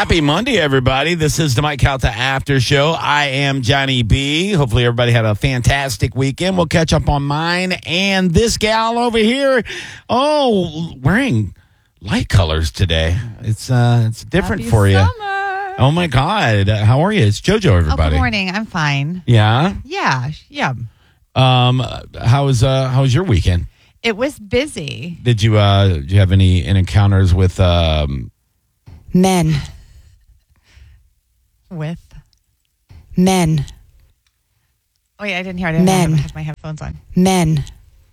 Happy Monday, everybody. This is the Mike Calta After Show. I am Johnny B. Hopefully everybody had a fantastic weekend. We'll catch up on mine and this gal over here. Oh, wearing light colors today. It's different Happy for you. Summer. Oh, my God. How are you? It's JoJo, everybody. Good morning. I'm fine. Yeah? Yeah. How was your weekend? It was busy. Did you have any encounters with Men. With? Men. Oh, yeah, I didn't hear it. I didn't have my headphones on. Men.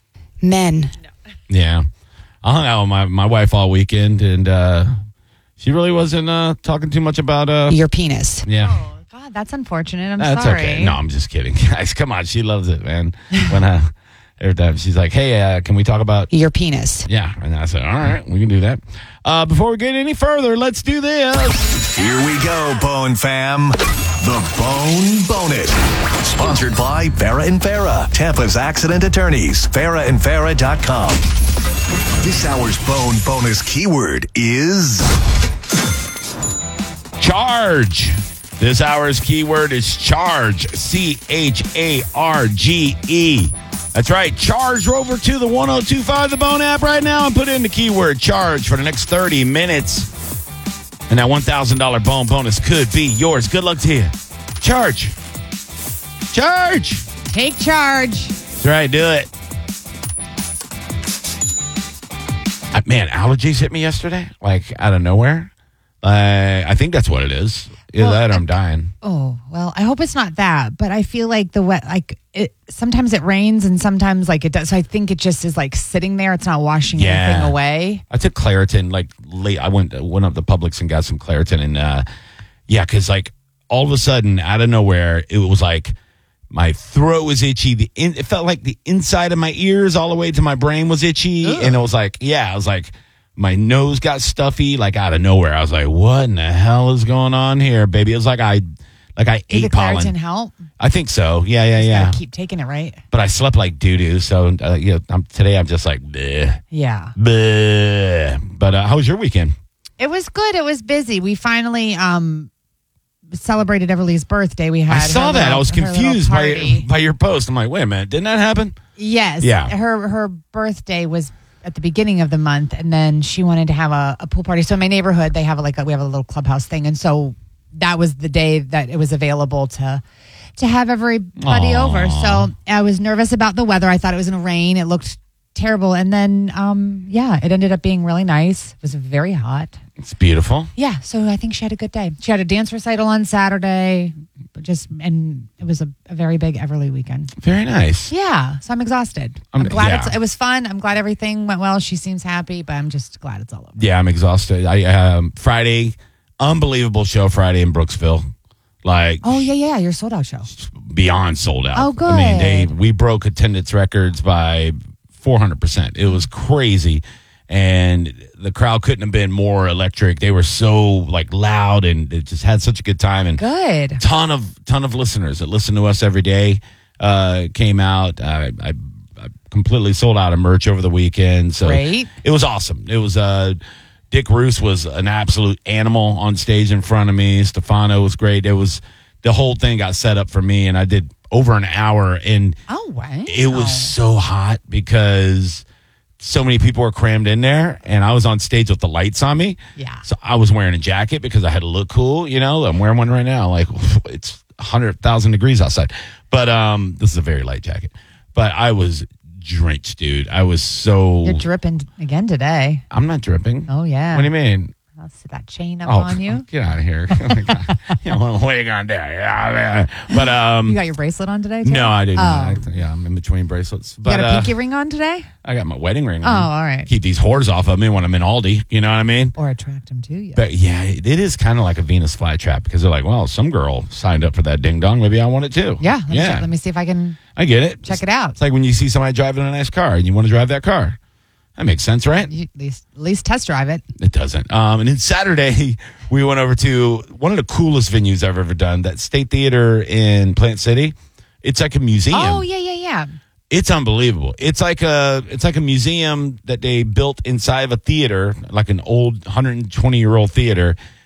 Yeah. I hung out with my wife all weekend, and she really wasn't talking too much about Your penis. yeah. Oh, God, that's unfortunate. I'm That's sorry. okay. No, I'm just kidding. Guys, come on. She loves it, man. When every time she's like, hey, can we talk about Your penis. yeah. And I said, all right, we can do that. Before we get any further, let's do this. Here we go, Bone Fam. The Bone Bonus. Sponsored by Farah and Farah, Tampa's accident attorneys. FarahandFarah.com. This hour's Bone Bonus keyword is Charge. This hour's keyword is charge. CHARGE. That's right. Charge over to the 1025 The Bone app right now and put in the keyword charge for the next 30 minutes. And that $1,000 Bone bonus could be yours. Good luck to you. Charge. Charge. Take charge. That's right. Do it. Man, allergies hit me yesterday, like out of nowhere. I think that's what it is. Either Well, that or I'm dying. Oh, well, I hope it's not that, but I feel like the wet, sometimes it rains and sometimes it does. So I think it just is sitting there. It's not washing anything away. I took Claritin late. I went up to Publix and got some Claritin, and because all of a sudden out of nowhere it was like my throat was itchy. It felt like the inside of my ears all the way to my brain was itchy, and it was like my nose got stuffy out of nowhere. I was like, what in the hell is going on here, baby? It was like I Did the ate pollen. Claritin help? I think so. Yeah. Gotta keep taking it, right? But I slept like doo-doo, so today I'm just like, bleh, Yeah. bleh. But how was your weekend? It was good. It was busy. We finally celebrated Everly's birthday. We had I saw her that. little- I was her little confused party. by your post. I'm like, wait a minute, didn't that happen? Yes. Yeah. Her birthday was at the beginning of the month, and then she wanted to have a pool party. So in my neighborhood, they have we have a little clubhouse thing, and so that was the day that it was available to have everybody Aww. over. So I was nervous about the weather. I thought it was going to rain. It looked terrible, and then it ended up being really nice. It was very hot. It's beautiful. Yeah, so I think she had a good day. She had a dance recital on Saturday, and it was a very big Everly weekend. Very nice. Yeah, so I'm exhausted. I'm glad yeah. it was fun. I'm glad everything went well. She seems happy, but I'm just glad it's all over. Yeah, I'm exhausted. Friday, unbelievable show Friday in Brooksville. Oh, yeah, your sold out show. Beyond sold out. Oh, good. I mean, we broke attendance records by 400%. It was crazy. And the crowd couldn't have been more electric. They were so loud, and it just had such a good time. And Good. ton of listeners that listen to us every day came out. I completely sold out of merch over the weekend. So Great. It was awesome. It was Dick Roos was an absolute animal on stage in front of me. Stefano was great. It was the whole thing got set up for me, and I did over an hour, and Oh, wow. it was so hot because so many people were crammed in there, and I was on stage with the lights on me. Yeah. So I was wearing a jacket because I had to look cool. I'm wearing one right now. It's 100,000 degrees outside. But this is a very light jacket. But I was drenched, dude. I was so... You're dripping again today. I'm not dripping. Oh, yeah. What do you mean? I'll see that chain up on you. Get out of here. What are you going to do? Yeah. But, You got your bracelet on today, too? no, I didn't. Oh. I'm in between bracelets. You But got a pinky ring on today? I got my wedding ring Oh, on. all right. Keep these whores off of me when I'm in Aldi. You know what I mean? Or attract them to you. But yeah, it is kind of like a Venus flytrap because they're like, well, some girl signed up for that ding dong. Maybe I want it too. Yeah. Yeah. Let me see if I can I get it. check it out. It's like when you see somebody driving a nice car and you want to drive that car. That makes sense, right? You at least test drive it. It doesn't. And then Saturday, we went over to one of the coolest venues I've ever done, that State Theater in Plant City. It's like a museum. Oh, yeah. It's unbelievable. It's like a museum that they built inside of a theater, like an old 120-year-old theater.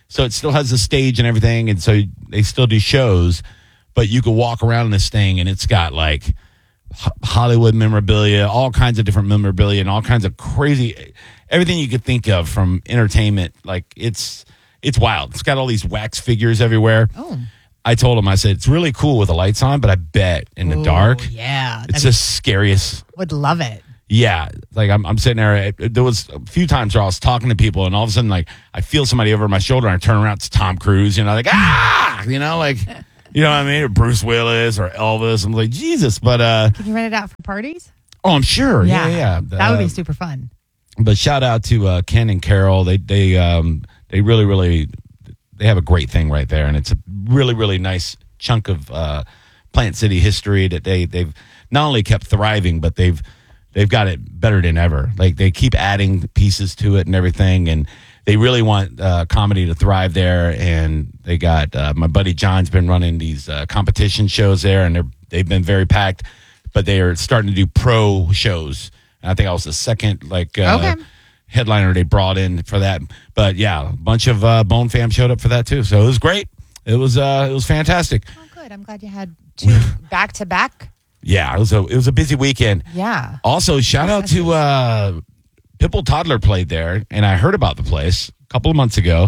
So it still has the stage and everything. And so they still do shows, but you could walk around this thing and it's got like Hollywood memorabilia, all kinds of different memorabilia and all kinds of crazy, everything you could think of from entertainment. Like it's wild. It's got all these wax figures everywhere. Oh. I told him, I said, it's really cool with the lights on, but I bet in the dark, yeah, it's the scariest. Would love it. Yeah. Like I'm sitting there. There was a few times where I was talking to people and all of a sudden, like I feel somebody over my shoulder and I turn around, it's Tom Cruise, like, you know, like, you know what I mean? Or Bruce Willis or Elvis. I'm like, Jesus. But, Can you rent it out for parties? oh, I'm sure. Yeah. That would be super fun. But shout out to Ken and Carol. They really, really, they have a great thing right there, and it's a really, really nice chunk of Plant City history that they've not only kept thriving, but they've got it better than ever. Like they keep adding pieces to it and everything, and they really want comedy to thrive there. And they got my buddy John's been running these competition shows there, and they've been very packed. But they are starting to do pro shows. And I think I was the second headliner they brought in for that. But yeah, a bunch of Bone fam showed up for that too. So it was great. It was fantastic. Oh, good. I'm glad you had 2 back to back. Yeah, it was a busy weekend. Yeah. Also, shout out to Pitbull Toddler played there, and I heard about the place a couple of months ago.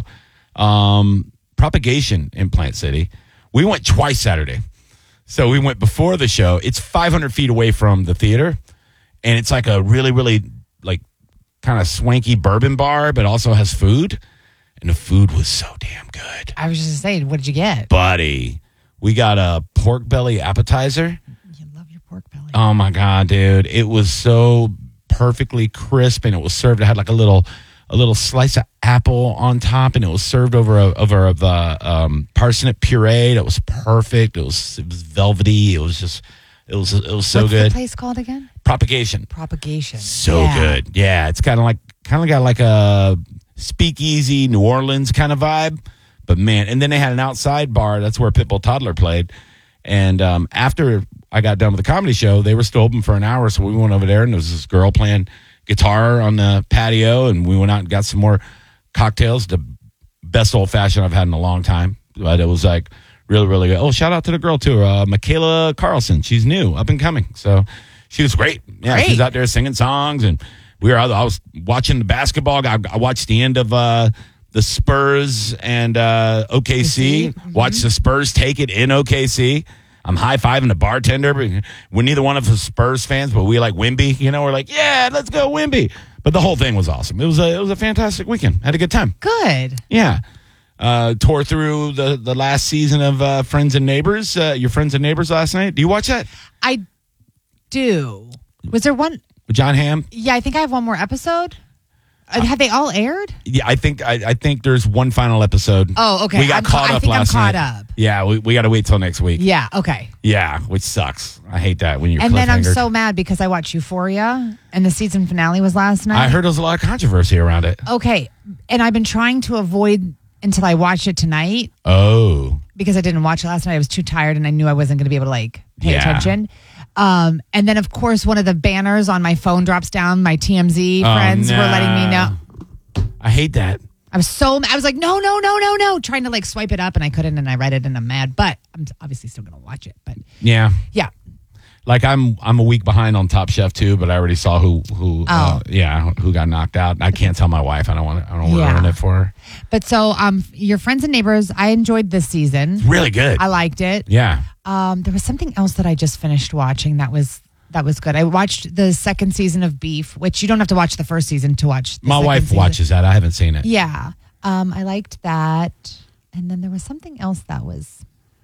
Propagation in Plant City. We went twice Saturday. So we went before the show. It's 500 feet away from the theater, and it's like a really, really like kind of swanky bourbon bar, but also has food. And the food was so damn good. I was just saying, what did you get? Buddy, we got a pork belly appetizer. You love your pork belly. Oh my God, dude. It was so perfectly crisp, and it was served. It had like a little slice of apple on top, and it was served over a parsnip puree that was perfect. It was velvety. It was so What's good. What's the place called again? Propagation. So good. Yeah, it's kind of got like a speakeasy New Orleans kind of vibe. But man, and then they had an outside bar. That's where Pitbull Toddler played. And after I got done with the comedy show, they were still open for an hour. So we went over there, and there was this girl playing guitar on the patio, and we went out and got some more cocktails. The best old fashioned I've had in a long time. But it was like really, really good. Oh, shout out to the girl too, Michaela Carlson. She's new, up and coming. So she was great. Yeah, she was out there singing songs, and I was watching the basketball. I watched the end of the Spurs and OKC. Mm-hmm. Watched the Spurs take it in OKC. I'm high-fiving the bartender. We're neither one of us Spurs fans, but we like Wemby. We're like, yeah, let's go Wemby. But the whole thing was awesome. It was a fantastic weekend. Had a good time. Good. Yeah. Tore through the last season of Friends and Neighbors. Your Friends and Neighbors last night. Do you watch that? I do. Was there one? With John Hamm? Yeah, I think I have one more episode. Have they all aired? Yeah, I think there's one final episode. Oh, okay. We got caught up last night. I'm caught up. Yeah, we got to wait till next week. Yeah, okay. Yeah, which sucks. I hate that when you're And then I'm cliffhangered. so mad because I watched Euphoria and the season finale was last night. I heard there was a lot of controversy around it. Okay, and I've been trying to avoid until I watch it tonight Oh. because I didn't watch it last night. I was too tired and I knew I wasn't going to be able to pay attention. And then of course one of the banners on my phone drops down. My TMZ friends were letting me know. I hate that. I was like, no, trying to swipe it up and I couldn't and I read it and I'm mad, but I'm obviously still going to watch it. But Yeah. yeah. I'm a week behind on Top Chef too, but I already saw who got knocked out. I can't tell my wife. I don't want to ruin it for her. But so your Friends and Neighbors, I enjoyed this season. Really good. I liked it. Yeah. There was something else that I just finished watching that was good. I watched the second season of Beef, which you don't have to watch the first season to watch. My wife watches that. I haven't seen it. Yeah. I liked that. And then there was something else that was,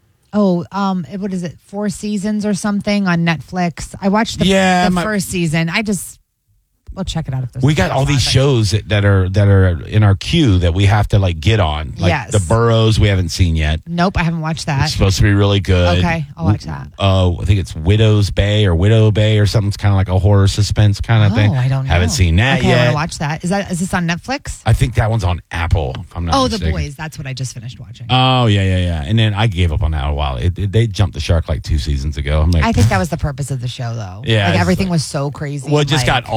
what is it? 4 seasons or something on Netflix. I watched the first season. We'll check it out if there's. We got all these shows that are in our queue that we have to get on. Like The Burrows we haven't seen yet. Nope, I haven't watched that. It's supposed to be really good. Okay, I'll watch that. I think it's Widow's Bay or Widow Bay or something. It's kind of like a horror suspense kind of thing. I don't know. Haven't seen that yet. yet. I want to watch that. Is this on Netflix? I think that one's on Apple. If I'm not mistaken. The Boys. That's what I just finished watching. Oh yeah. And then I gave up on that a while. They jumped the shark 2 seasons ago. I'm like, I think that was the purpose of the show, though. Yeah, everything was so crazy. Well, it just got all political.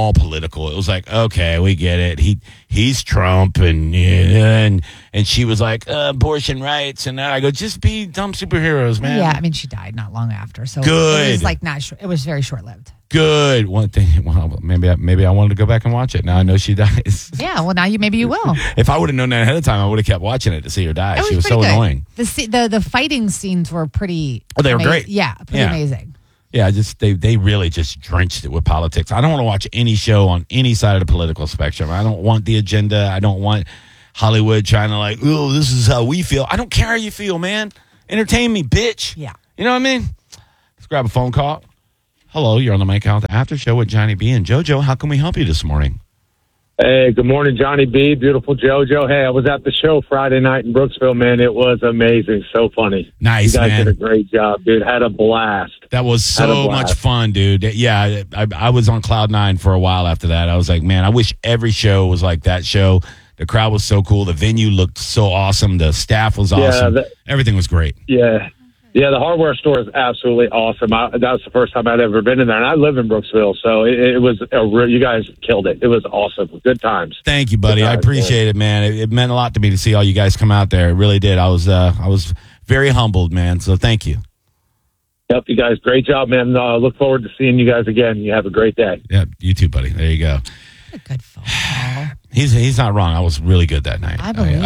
political. It was like, okay, we get it. He's Trump, and she was like abortion rights, and I go, just be dumb superheroes, man. Yeah, I mean, she died not long after, so Good. It was like not. It was very short lived. Good. One thing. Well, maybe I wanted to go back and watch it. Now I know she dies. Yeah. Well, now maybe you will. If I would have known that ahead of time, I would have kept watching it to see her die. She was so pretty good. annoying. The fighting scenes were pretty. Oh, they were great. Yeah, pretty amazing. Yeah, they really just drenched it with politics. I don't want to watch any show on any side of the political spectrum. I don't want the agenda. I don't want Hollywood trying to like, oh, this is how we feel. I don't care how you feel, man. Entertain me, bitch. Yeah. You know what I mean? Let's grab a phone call. Hello, you're on the Mike Out After Show with Johnny B and JoJo. How can we help you this morning? Hey, good morning, Johnny B. Beautiful JoJo. Hey, I was at the show Friday night in Brooksville, man. It was amazing. So funny. Nice, you guys man. did a great job, dude. Had a blast. That was so much fun, dude. Yeah, I was on Cloud 9 for a while after that. I was like, man, I wish every show was like that show. The crowd was so cool. The venue looked so awesome. The staff was awesome. Everything was great. Yeah. Yeah, the hardware store is absolutely awesome. That was the first time I'd ever been in there, and I live in Brooksville, so it was you guys killed it. It was awesome. Good times. Thank you, buddy. I appreciate it, man. It meant a lot to me to see all you guys come out there. It really did. I was very humbled, man. So thank you. Yep, you guys, great job, man. Look forward to seeing you guys again. You have a great day. Yeah, you too, buddy. There you go. A good phone call. He's not wrong. I was really good that night. I believe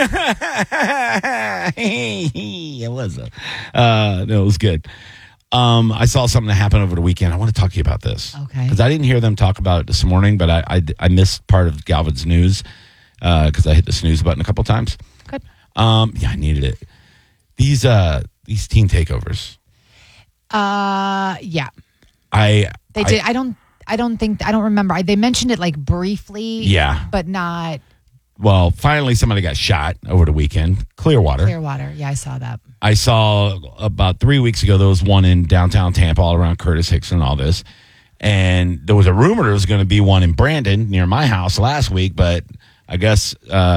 it. It was. No, it was good. I saw something that happened over the weekend. I want to talk to you about this. Okay. Because I didn't hear them talk about it this morning, but I missed part of Galvin's news because I hit the snooze button a couple times. Good. Yeah, I needed it. These teen takeovers. Yeah. They did. I don't remember. They mentioned it like briefly. Yeah. But not. Well, finally somebody got shot over the weekend. Clearwater. Yeah, I saw that. I saw about 3 weeks ago, there was one in downtown Tampa all around Curtis Hicks and all this. And there was a rumor there was going to be one in Brandon near my house last week, but I guess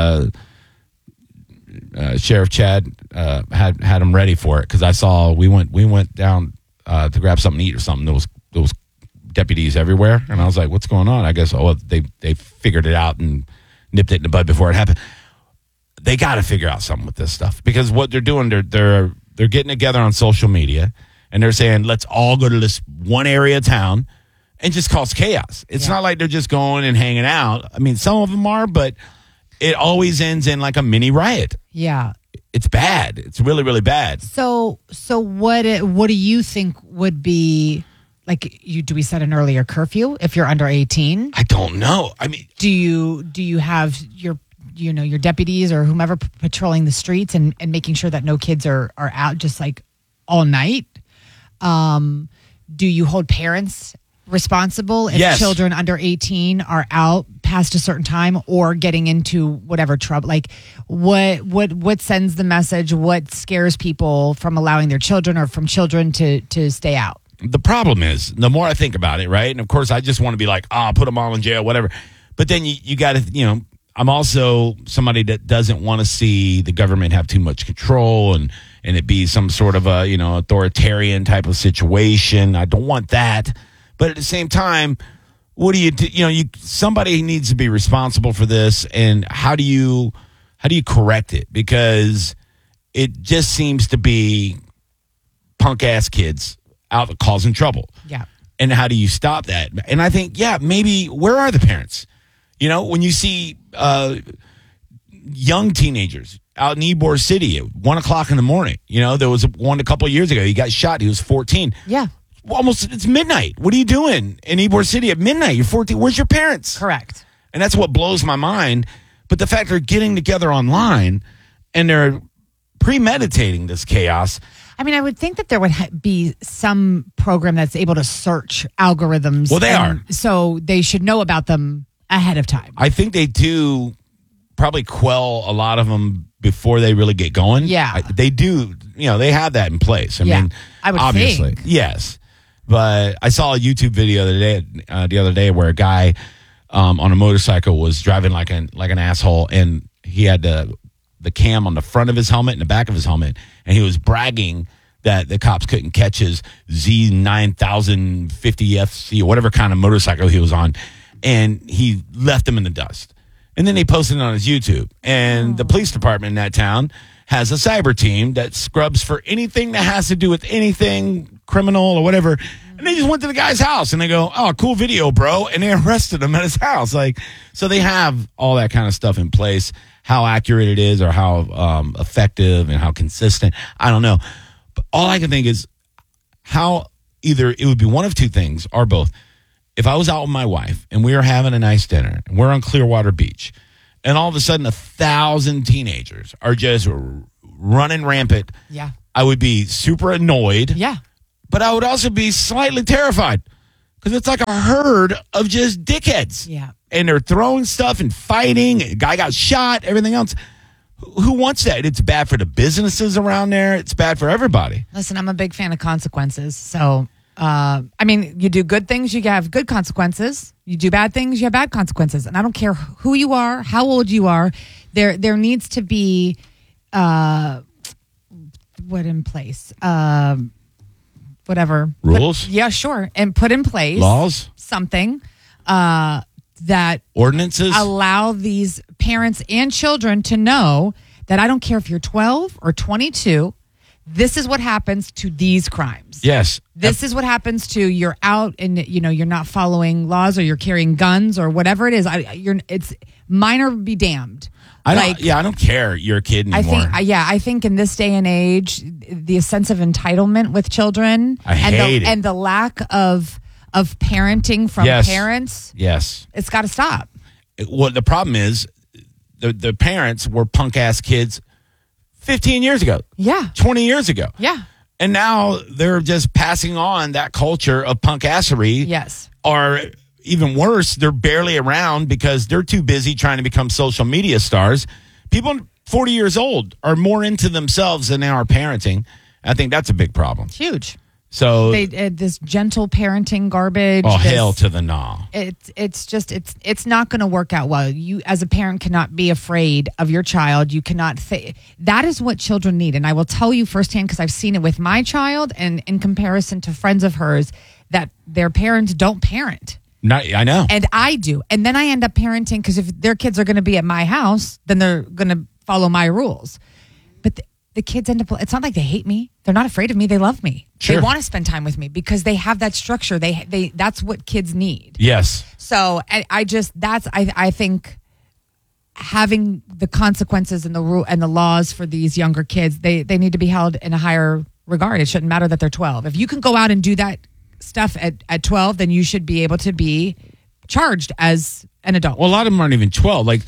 Sheriff Chad had them ready for it because I saw we went down to grab something to eat or something. There was deputies everywhere, and I was like, "What's going on?" I guess they figured it out and nipped it in the bud before it happened. They got to figure out something with this stuff because what they're doing, they're getting together on social media and they're saying, "Let's all go to this one area of town and just cause chaos." It's not like they're just going and hanging out. I mean, some of them are, but it always ends in like a mini riot. Yeah. It's bad. It's really, really bad. So what do you think would be like? Do we set an earlier curfew if you're under 18? I don't know. I mean, do you have your deputies or whomever patrolling the streets and making sure that no kids are out just like all night? Do you hold parents responsible if children under 18 are out past a certain time or getting into whatever trouble? Like what sends the message? What scares people from allowing their children or from children to stay out? The problem is, the more I think about it, right? And of course, I just want to be like, put them all in jail, whatever. But then you got to, I'm also somebody that doesn't want to see the government have too much control and it be some sort of a, authoritarian type of situation. I don't want that. But at the same time, what do you do? Somebody needs to be responsible for this. And how do you correct it? Because it just seems to be punk ass kids out causing trouble. Yeah. And how do you stop that? And I think, maybe where are the parents? When you see young teenagers out in Ybor City at 1:00 in the morning, there was one a couple of years ago. He got shot. He was 14. Yeah. It's midnight. What are you doing in Ybor City at midnight? You're 14. Where's your parents? Correct. And that's what blows my mind. But the fact they're getting together online and they're premeditating this chaos. I mean, I would think that there would be some program that's able to search algorithms. Well, they are. So they should know about them ahead of time. I think they do probably quell a lot of them before they really get going. Yeah. They do. They have that in place. I mean, I would obviously. think. Yes. But I saw a YouTube video the other day where a guy on a motorcycle was driving like an asshole, and he had the cam on the front of his helmet and the back of his helmet, and he was bragging that the cops couldn't catch his Z9050 FC or whatever kind of motorcycle he was on. and he left them in the dust. And then they posted it on his YouTube. And the police department in that town has a cyber team that scrubs for anything that has to do with anything criminal or whatever. And they just went to the guy's house and they go, "Oh, cool video, bro." And they arrested him at his house. Like, so they have all that kind of stuff in place. How accurate it is or how effective and how consistent, I don't know. But all I can think is how either it would be one of two things or both. If I was out with my wife and we were having a nice dinner and we're on Clearwater Beach and all of a sudden 1,000 teenagers are just running rampant, Yeah. I would be super annoyed. Yeah. But I would also be slightly terrified because it's like a herd of just dickheads. Yeah. And they're throwing stuff and fighting. A guy got shot, everything else. Who wants that? It's bad for the businesses around there. It's bad for everybody. Listen, I'm a big fan of consequences. So, I mean, you do good things, you have good consequences. You do bad things, you have bad consequences. And I don't care who you are, how old you are. There needs to be what in place? Whatever. Rules? Yeah, sure. And put in place Laws? something that Ordinances? allow these parents and children to know that I don't care if you're 12 or 22, this is what happens to these crimes. Yes. This is what happens to you're out and you're not following laws or you're carrying guns or whatever it is. It's minor be damned. I don't care. You're a kid anymore. I think in this day and age, the sense of entitlement with children and the lack of parenting from parents, yes, it's got to stop. Well, the problem is the parents were punk ass kids 15 years ago. Yeah. 20 years ago. Yeah. And now they're just passing on that culture of punk assery. Yes. Or even worse, they're barely around because they're too busy trying to become social media stars. People 40 years old are more into themselves than they are parenting. I think that's a big problem. It's huge. So this gentle parenting garbage. Oh, hell to the no. It's not going to work out well. You as a parent cannot be afraid of your child. You cannot that is what children need. And I will tell you firsthand because I've seen it with my child and in comparison to friends of hers that their parents don't parent. I know. And I do. And then I end up parenting because if their kids are going to be at my house, then they're going to follow my rules. But the kids end up, it's not like they hate me. They're not afraid of me. They love me. Sure. They want to spend time with me because they have that structure. That's what kids need. Yes. So I think having the consequences and the rule and the laws for these younger kids, they need to be held in a higher regard. It shouldn't matter that they're 12. If you can go out and do that stuff at 12, then you should be able to be charged as an adult. Well, a lot of them aren't even 12. Like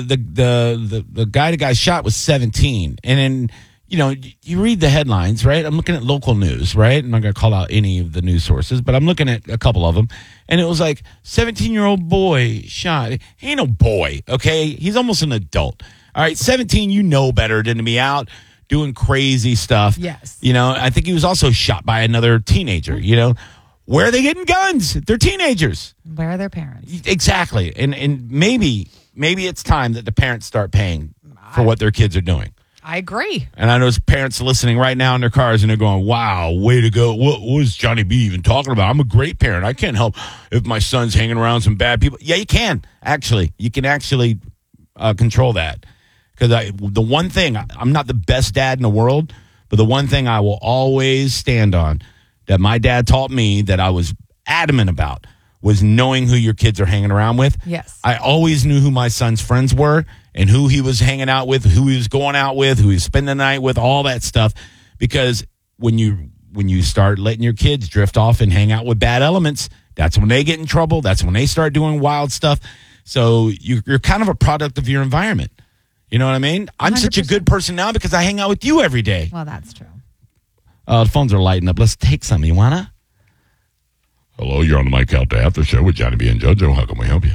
the guy that got shot was 17. And then, you read the headlines, right? I'm looking at local news, right? I'm not going to call out any of the news sources, but I'm looking at a couple of them. And it was like 17-year-old boy shot. He ain't no boy, okay? He's almost an adult. All right, 17, you know better than to be out doing crazy stuff. Yes. I think he was also shot by another teenager, Where are they getting guns? They're teenagers. Where are their parents? Exactly. And maybe it's time that the parents start paying for what their kids are doing. I agree. And I know there's parents listening right now in their cars and they're going, wow, way to go. What was Johnny B even talking about? I'm a great parent. I can't help if my son's hanging around some bad people. Yeah, you can. Actually. You can actually control that. Because the one thing, I'm not the best dad in the world, but the one thing I will always stand on that my dad taught me that I was adamant about was knowing who your kids are hanging around with. Yes. I always knew who my son's friends were and who he was hanging out with, who he was going out with, who he was spending the night with, all that stuff. Because when you start letting your kids drift off and hang out with bad elements, that's when they get in trouble. That's when they start doing wild stuff. So you're kind of a product of your environment. You know what I mean? I'm 100%. such a good person now because I hang out with you every day. Well, that's true. The phones are lighting up. Let's take some. You wanna? Hello, you're on the Mike Out After Show with Johnny B and JoJo. How can we help you?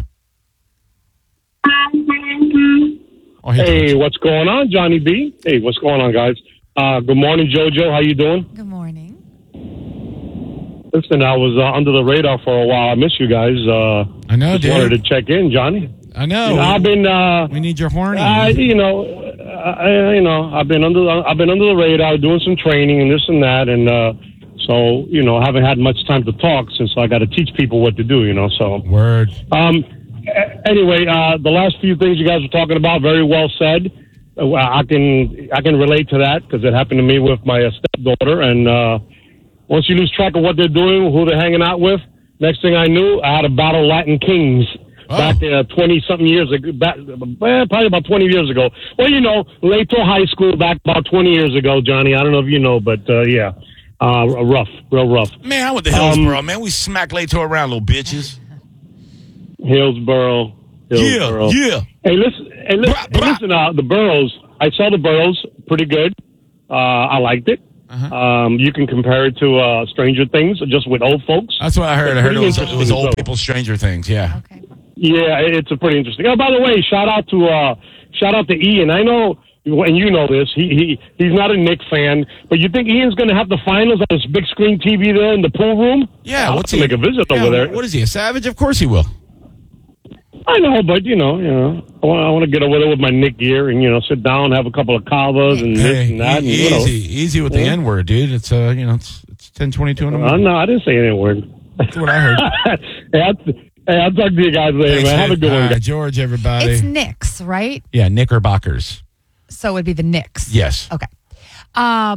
Oh, hey, what's going on, Johnny B? Hey, what's going on, guys? Good morning, JoJo. How you doing? Good morning. Listen, I was under the radar for a while. I miss you guys. I know, just dude. wanted to check in, Johnny. I know. I've been. We need your horny. I've been under the radar, doing some training and this and that, and So, I haven't had much time to talk since I got to teach people what to do, so. Word. Anyway, the last few things you guys were talking about, very well said. I can relate to that because it happened to me with my stepdaughter. And once you lose track of what they're doing, who they're hanging out with, next thing I knew, I had a battle Latin Kings back 20-something years ago, probably about 20 years ago. Well, Leto High School back about 20 years ago, Johnny. I don't know if you know, but yeah, rough, real rough. Man, I went to Hillsboro, man. We smack Leto around, little bitches. Hillsboro. Yeah. Hey, listen, the Burrows. I saw the Burrows, pretty good. I liked it. You can compare it to Stranger Things, just with old folks. That's what I heard. I heard it was old people Stranger Things. Yeah. Okay. Yeah, it's a pretty interesting. Oh, by the way, shout out to Ian. I know, and you know this. He's not a Knicks fan, but you think Ian's going to have the finals on his big screen TV there in the pool room? Yeah. I'll What's have to make a visit over there. What is he? A savage? Of course he will. I know, but I want to get over there with my Knick gear and sit down, have a couple of kavas and this and that. Easy with the N-word, dude. It's it's 10:22 in the morning. No, I didn't say any word. That's what I heard. Hey, I'll talk to you guys later, Thanks, man. Have a good one. All right, George, everybody. It's Knicks, right? Yeah, Knickerbockers. So it would be the Knicks. Yes. Okay. I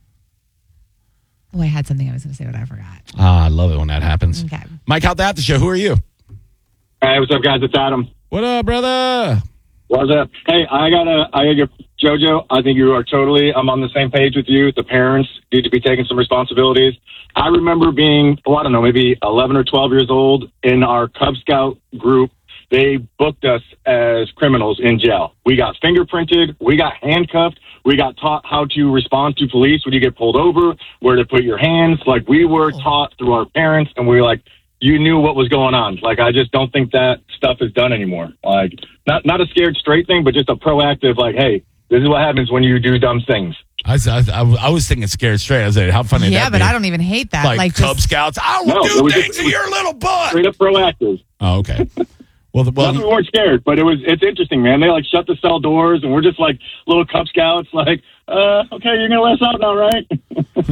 had something I was going to say, but I forgot. I love it when that happens. Okay. Mike, out the show. Who are you? Hey, what's up, guys? It's Adam. What up, brother? What's up? Hey, I gotta get JoJo. I think I'm on the same page with you. The parents need to be taking some responsibilities. I remember being, I don't know, maybe 11 or 12 years old in our Cub Scout group. They booked us as criminals in jail. We got fingerprinted. We got handcuffed. We got taught how to respond to police when you get pulled over, where to put your hands. Like, we were taught through our parents, and we were like, you knew what was going on. Like, I just don't think that stuff is done anymore. Like, not a scared straight thing, but just a proactive, like, hey, this is what happens when you do dumb things. I was thinking scared straight. I was like, how funny Yeah, that but be? I don't even hate that. Like Cub Scouts. I will do things to your little butt. Straight up proactive. Oh, okay. Well, We weren't scared, but it's interesting, man. They shut the cell doors, and we're just like little Cub Scouts, like, okay, you're gonna let us out now, right? but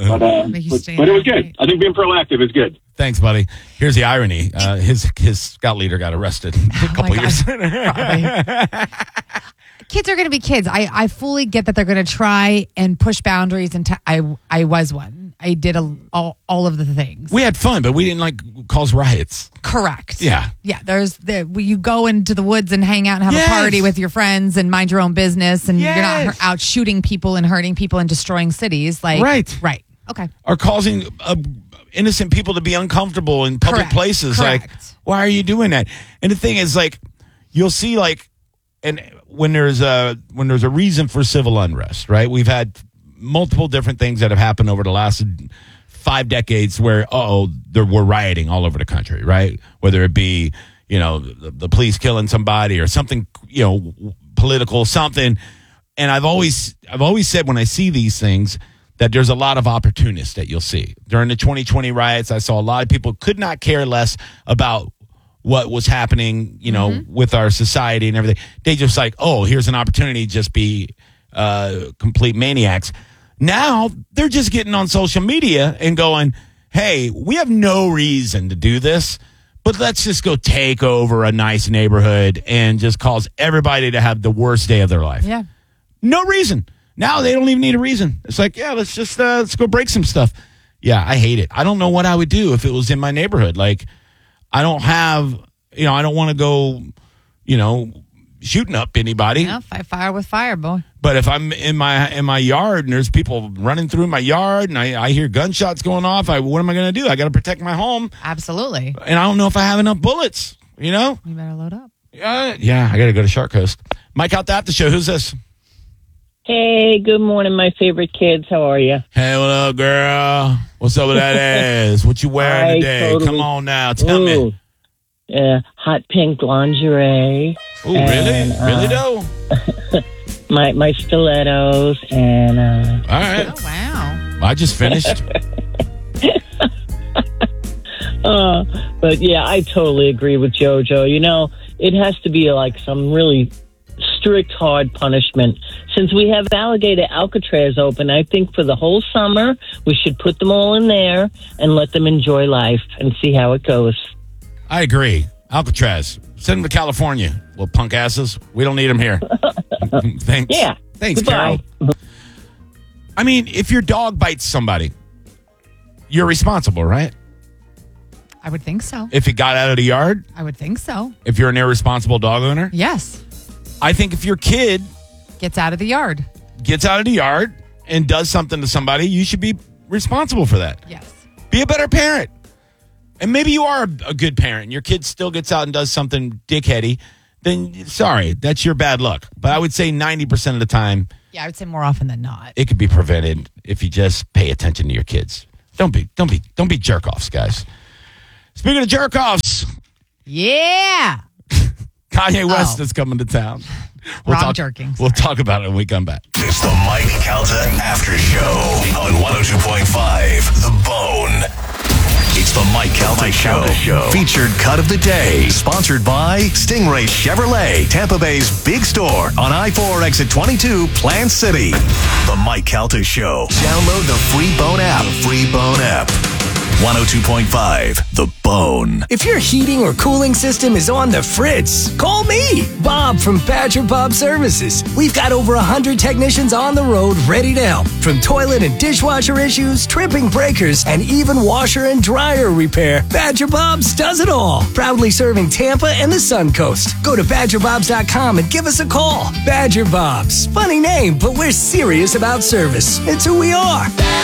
it was good. I think being proactive is good. Thanks, buddy. Here's the irony: his scout leader got arrested a couple years later. Kids are going to be kids. I fully get that they're going to try and push boundaries. And I was one. I did all of the things. We had fun, but we didn't cause riots. Correct. Yeah. Yeah. You go into the woods and hang out and have a party with your friends and mind your own business, and you're not out shooting people and hurting people and destroying cities. Right. Okay. Or causing innocent people to be uncomfortable in public places. Correct. Like, why are you doing that? And the thing is, you'll see, and when there's a reason for civil unrest, right? We've had multiple different things that have happened over the last 5 decades where there were rioting all over the country, right? Whether it be the police killing somebody or something political, something. And I've always said when I see these things that there's a lot of opportunists that you'll see during the 2020 riots. I saw a lot of people could not care less about what was happening, with our society and everything. They just here's an opportunity to just be complete maniacs. Now they're just getting on social media and going, hey, we have no reason to do this, but let's just go take over a nice neighborhood and just cause everybody to have the worst day of their life. Yeah. No reason. Now they don't even need a reason. It's like, yeah, let's just let's go break some stuff. Yeah, I hate it. I don't know what I would do if it was in my neighborhood. Like, I don't have, I don't want to go, shooting up anybody. Yeah, fight fire with fire, boy. But if I'm in my yard and there's people running through my yard and I hear gunshots going off, what am I going to do? I got to protect my home. Absolutely. And I don't know if I have enough bullets, You better load up. Yeah, I got to go to Shark Coast. Mike out the show. Who's this? Hey, good morning, my favorite kids. How are you? Hey, what up, girl? What's up with that ass? What you wearing today? Totally. Come on now, tell me. Hot pink lingerie. Oh, really? Really though? My stilettos and all right. Oh, wow. I just finished. but yeah, I totally agree with JoJo. It has to be like some really strict, hard punishment. Since we have Alligator Alcatraz open, I think for the whole summer, we should put them all in there and let them enjoy life and see how it goes. I agree. Alcatraz. Send them to California. Little punk asses. We don't need them here. Thanks. Yeah. Thanks, Goodbye. Carol. I mean, if your dog bites somebody, you're responsible, right? I would think so. If it got out of the yard, I would think so. if you're an irresponsible dog owner, Yes. I think if your kid Gets out of the yard. gets out of the yard and does something to somebody, you should be responsible for that. Yes. Be a better parent. And maybe you are a good parent and your kid still gets out and does something dickheady, then sorry, that's your bad luck. But I would say 90% of the time, Yeah, I would say more often than not. it could be prevented if you just pay attention to your kids. Don't be jerk offs, guys. Speaking of jerk offs, Yeah. Kanye West Oh. is coming to town. Wrong jerking. We'll talk about it when we come back. It's the Mike Calta After Show on 102.5 The Bone. It's the Mike Calta Show. Featured cut of the day. Sponsored by Stingray Chevrolet, Tampa Bay's big store on I-4 exit 22, Plant City. The Mike Calta Show. Download the free Bone app. 102.5 The Bone. If your heating or cooling system is on the fritz, call me, Bob from Badger Bob Services. We've got over 100 technicians on the road ready to help. From toilet and dishwasher issues, tripping breakers, and even washer and dryer repair, Badger Bob's does it all. Proudly serving Tampa and the Sun Coast. Go to BadgerBobs.com and give us a call. Badger Bobs. Funny name, but we're serious about service. It's who we are.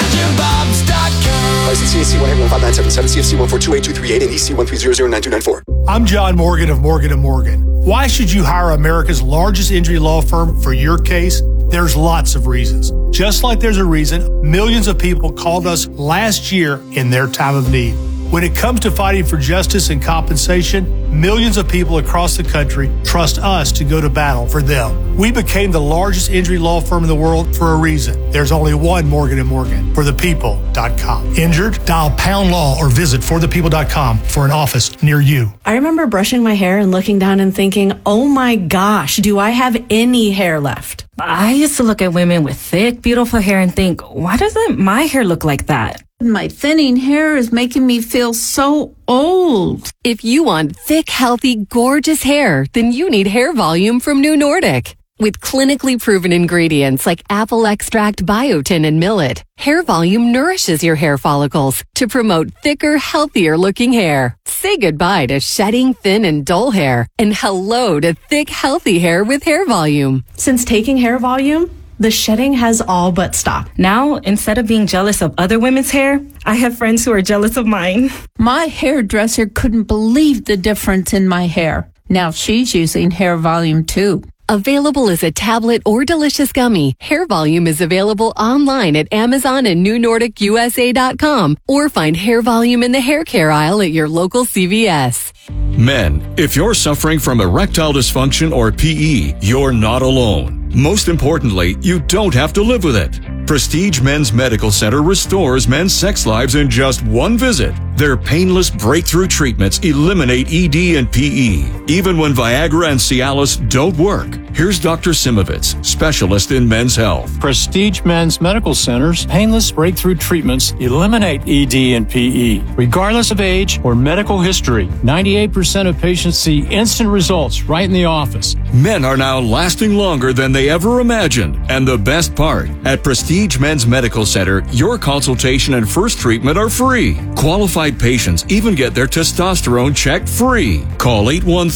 BadgerBobs.com. License CAC 11597, CFC 1428238, and EC 1300924. I'm John Morgan of Morgan & Morgan. Why should you hire America's largest injury law firm for your case? There's lots of reasons. Just like there's a reason millions of people called us last year in their time of need. When it comes to fighting for justice and compensation, millions of people across the country trust us to go to battle for them. We became the largest injury law firm in the world for a reason. There's only one Morgan & Morgan, forthepeople.com. Injured? Dial pound law or visit forthepeople.com for an office near you. I remember brushing my hair and looking down and thinking, oh my gosh, do I have any hair left? I used to look at women with thick, beautiful hair and think, why doesn't my hair look like that? My thinning hair is making me feel so old. If you want thick, healthy, gorgeous hair, then you need Hair Volume from New Nordic. With clinically proven ingredients like apple extract, biotin, and millet, Hair Volume nourishes your hair follicles to promote thicker, healthier looking hair. Say goodbye to shedding, thin, and dull hair, and hello to thick, healthy hair with Hair Volume. Since taking Hair Volume, the shedding has all but stopped. Now, instead of being jealous of other women's hair, I have friends who are jealous of mine. My hairdresser couldn't believe the difference in my hair. Now she's using Hair Volume too. Available as a tablet or delicious gummy, Hair Volume is available online at Amazon and NewNordicUSA.com, or find Hair Volume in the hair care aisle at your local CVS. Men, if you're suffering from erectile dysfunction or PE, you're not alone. Most importantly, you don't have to live with it. Prestige Men's Medical Center restores men's sex lives in just one visit. Their painless breakthrough treatments eliminate ED and PE, even when Viagra and Cialis don't work. Here's Dr. Simovitz, specialist in men's health. Prestige Men's Medical Center's painless breakthrough treatments eliminate ED and PE, regardless of age or medical history. 98% of patients see instant results right in the office. Men are now lasting longer than they ever imagined. And the best part, at Prestige Men's Medical Center, your consultation and first treatment are free. Qualified patients even get their testosterone checked free. Call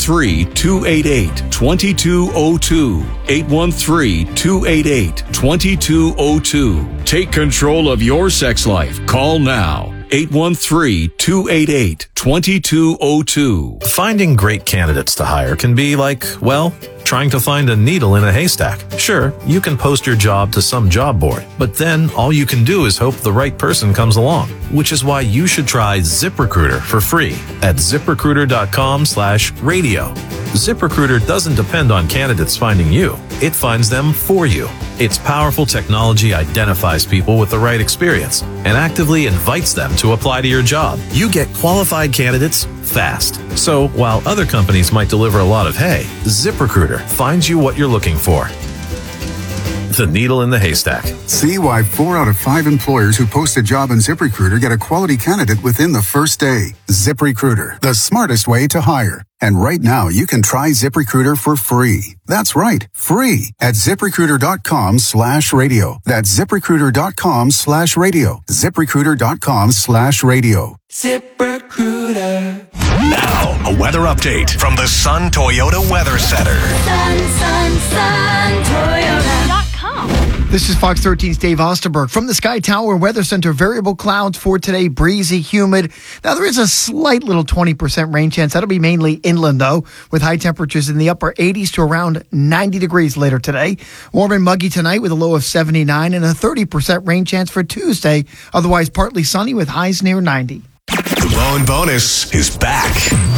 813-288-2202. 813-288-2202. Take control of your sex life. Call now. 813-288-2202. Finding great candidates to hire can be like, well, trying to find a needle in a haystack. Sure, you can post your job to some job board, but then all you can do is hope the right person comes along, which is why you should try ZipRecruiter for free at ZipRecruiter.com/radio. ZipRecruiter doesn't depend on candidates finding you. It finds them for you. Its powerful technology identifies people with the right experience and actively invites them to apply to your job. You get qualified candidates fast. So while other companies might deliver a lot of hay, ZipRecruiter finds you what you're looking for. The needle in the haystack. See why 4 out of 5 employers who post a job on ZipRecruiter get a quality candidate within the first day. ZipRecruiter, the smartest way to hire. And right now, you can try ZipRecruiter for free. That's right, free at ZipRecruiter.com/radio. That's ZipRecruiter.com/radio. ZipRecruiter.com/radio. ZipRecruiter. Now, a weather update from the Sun Toyota Weather Center. Toyota.com. This is Fox 13's Dave Osterberg from the Sky Tower Weather Center. Variable clouds for today, breezy, humid. Now, there is a slight little 20% rain chance. That'll be mainly inland, though, with high temperatures in the upper 80s to around 90 degrees later today. Warm and muggy tonight with a low of 79 and a 30% rain chance for Tuesday. Otherwise, partly sunny with highs near 90. The Bone Bonus is back.